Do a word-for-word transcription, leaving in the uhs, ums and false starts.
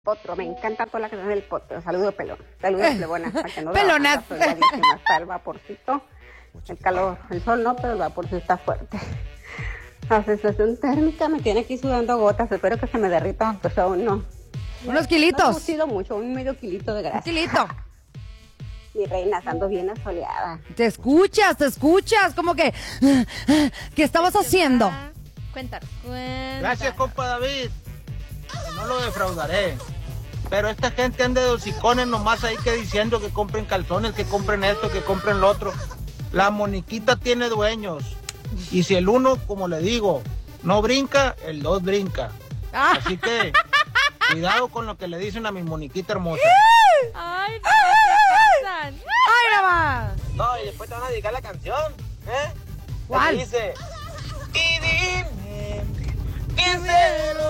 Potro, me encanta toda la canción del Potro. Saludos, pelón. Saludos, plebona. Para que no Pelonas. Estoy buenísima. Está el vaporcito. El calor, el sol no, pero el vaporcito está fuerte. La sensación térmica me tiene aquí sudando gotas. Espero que se me derrita, aunque sea uno. Unos kilitos. No he cocido mucho, un medio kilito de grasa. Un kilito. Mi reina, ando bien asoleada. Te escuchas, te escuchas. Como que... ¿Qué estabas haciendo? Cuéntanos. Cuéntanos. Gracias, compa David. No lo defraudaré. Pero esta gente anda de hocicones nomás ahí que diciendo que compren calzones, que compren esto, que compren lo otro. La moniquita tiene dueños. Y si el uno, como le digo, no brinca, el dos brinca. Así que, cuidado con lo que le dicen a mi moniquita hermosa. Ay, no, ¿qué pasan? ¡Ay, nada más! No, y después te van a dedicar la canción, ¿eh? ¿Cuál? La que dice, y dime, ¿quién se lo